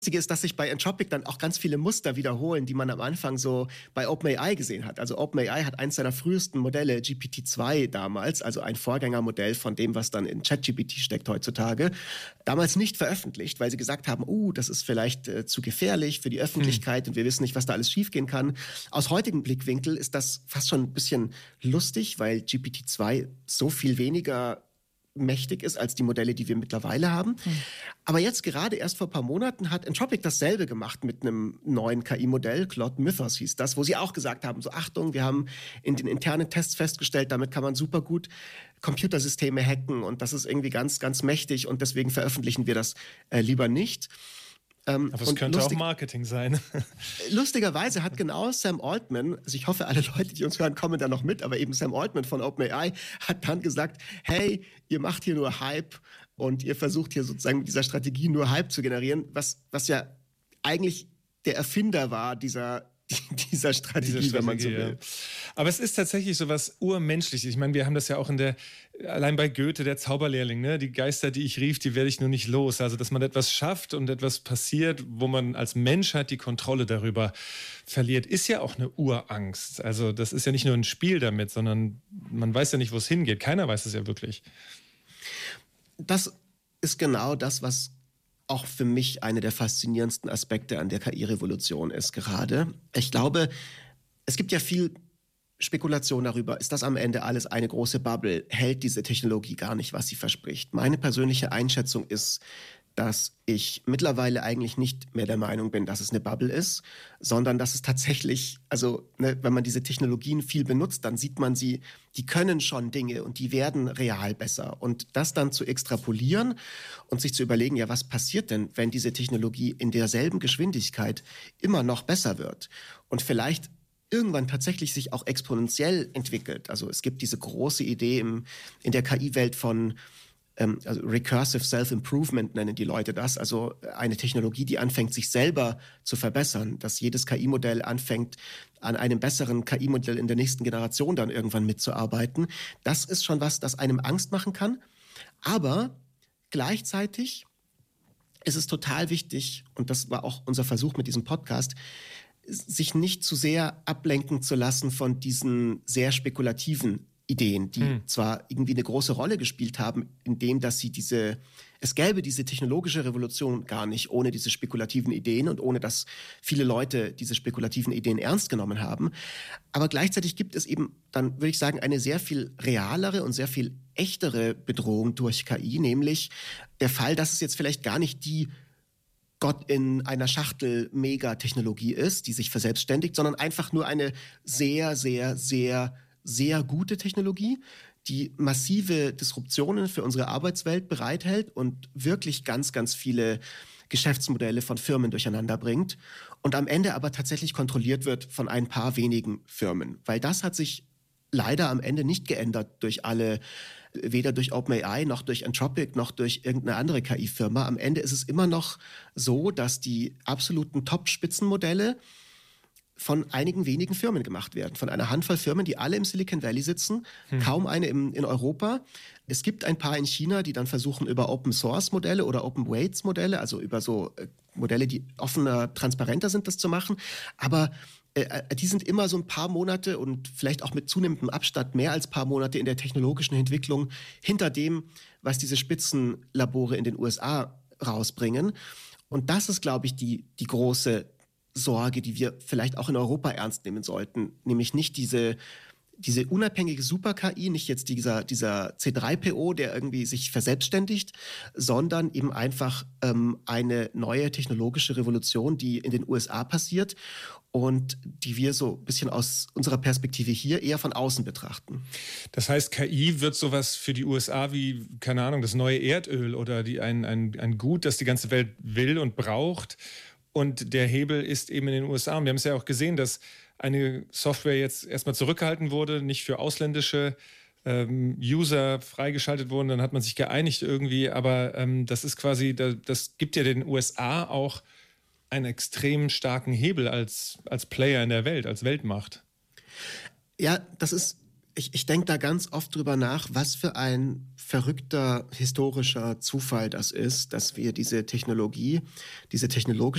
Lustige ist, dass sich bei Anthropic dann auch ganz viele Muster wiederholen, die man am Anfang so bei OpenAI gesehen hat. Also OpenAI hat eins seiner frühesten Modelle, GPT-2 damals, also ein Vorgängermodell von dem, was dann in ChatGPT steckt heutzutage, damals nicht veröffentlicht, weil sie gesagt haben, das ist vielleicht zu gefährlich für die Öffentlichkeit und wir wissen nicht, was da alles schiefgehen kann. Aus heutigem Blickwinkel ist das fast schon ein bisschen lustig, weil GPT-2 so viel weniger mächtig ist als die Modelle, die wir mittlerweile haben. Aber jetzt gerade erst vor ein paar Monaten hat Anthropic dasselbe gemacht mit einem neuen KI-Modell, Claude Mythos hieß das, wo sie auch gesagt haben, so Achtung, wir haben in den internen Tests festgestellt, damit kann man super gut Computersysteme hacken und das ist irgendwie ganz, ganz mächtig und deswegen veröffentlichen wir das lieber nicht. Aber es könnte auch Marketing sein. Lustigerweise hat genau Sam Altman, also ich hoffe, alle Leute, die uns hören, kommen da noch mit, aber eben Sam Altman von OpenAI hat dann gesagt, hey, ihr macht hier nur Hype und ihr versucht hier sozusagen mit dieser Strategie nur Hype zu generieren, was ja eigentlich der Erfinder war dieser Strategie, wenn man so will. Ja. Aber es ist tatsächlich so was Urmenschliches. Ich meine, wir haben das ja auch allein bei Goethe, der Zauberlehrling, ne? Die Geister, die ich rief, die werde ich nur nicht los. Also, dass man etwas schafft und etwas passiert, wo man als Menschheit die Kontrolle darüber verliert, ist ja auch eine Urangst. Also, das ist ja nicht nur ein Spiel damit, sondern man weiß ja nicht, wo es hingeht. Keiner weiß es ja wirklich. Das ist genau das, was auch für mich eine der faszinierendsten Aspekte an der KI-Revolution ist gerade. Ich glaube, es gibt ja viel Spekulation darüber, ist das am Ende alles eine große Bubble? Hält diese Technologie gar nicht, was sie verspricht? Meine persönliche Einschätzung ist, dass ich mittlerweile eigentlich nicht mehr der Meinung bin, dass es eine Bubble ist, sondern dass es tatsächlich, wenn man diese Technologien viel benutzt, dann sieht man sie, die können schon Dinge und die werden real besser. Und das dann zu extrapolieren und sich zu überlegen, ja, was passiert denn, wenn diese Technologie in derselben Geschwindigkeit immer noch besser wird und vielleicht irgendwann tatsächlich sich auch exponentiell entwickelt. Also es gibt diese große Idee in der KI-Welt von also Recursive Self-Improvement nennen die Leute das, also eine Technologie, die anfängt, sich selber zu verbessern, dass jedes KI-Modell anfängt, an einem besseren KI-Modell in der nächsten Generation dann irgendwann mitzuarbeiten. Das ist schon was, das einem Angst machen kann, aber gleichzeitig ist es total wichtig, und das war auch unser Versuch mit diesem Podcast, sich nicht zu sehr ablenken zu lassen von diesen sehr spekulativen Ideen, die zwar irgendwie eine große Rolle gespielt haben, indem dass sie es gäbe diese technologische Revolution gar nicht ohne diese spekulativen Ideen und ohne dass viele Leute diese spekulativen Ideen ernst genommen haben. Aber gleichzeitig gibt es eben dann, würde ich sagen, eine sehr viel realere und sehr viel echtere Bedrohung durch KI, nämlich der Fall, dass es jetzt vielleicht gar nicht die Gott in einer Schachtel Megatechnologie ist, die sich verselbstständigt, sondern einfach nur eine sehr, sehr, sehr sehr gute Technologie, die massive Disruptionen für unsere Arbeitswelt bereithält und wirklich ganz, ganz viele Geschäftsmodelle von Firmen durcheinander bringt und am Ende aber tatsächlich kontrolliert wird von ein paar wenigen Firmen. Weil das hat sich leider am Ende nicht geändert weder durch OpenAI noch durch Anthropic noch durch irgendeine andere KI-Firma. Am Ende ist es immer noch so, dass die absoluten Top-Spitzenmodelle von einigen wenigen Firmen gemacht werden. Von einer Handvoll Firmen, die alle im Silicon Valley sitzen, kaum eine in Europa. Es gibt ein paar in China, die dann versuchen, über Open-Source-Modelle oder Open-Weights-Modelle, also über so Modelle, die offener, transparenter sind, das zu machen. Aber die sind immer so ein paar Monate und vielleicht auch mit zunehmendem Abstand mehr als paar Monate in der technologischen Entwicklung hinter dem, was diese Spitzenlabore in den USA rausbringen. Und das ist, glaube ich, die große Sorge, die wir vielleicht auch in Europa ernst nehmen sollten, nämlich nicht diese unabhängige Super-KI, nicht jetzt dieser C3PO, der irgendwie sich verselbstständigt, sondern eben einfach eine neue technologische Revolution, die in den USA passiert und die wir so ein bisschen aus unserer Perspektive hier eher von außen betrachten. Das heißt, KI wird sowas für die USA wie, keine Ahnung, das neue Erdöl oder ein Gut, das die ganze Welt will und braucht. Und der Hebel ist eben in den USA. Und wir haben es ja auch gesehen, dass eine Software jetzt erstmal zurückgehalten wurde, nicht für ausländische User freigeschaltet wurden. Dann hat man sich geeinigt irgendwie. Aber das ist quasi, das gibt ja den USA auch einen extrem starken Hebel als Player in der Welt, als Weltmacht. Ja, das ist ich denke da ganz oft drüber nach, was für ein verrückter historischer Zufall das ist, dass wir diese technologische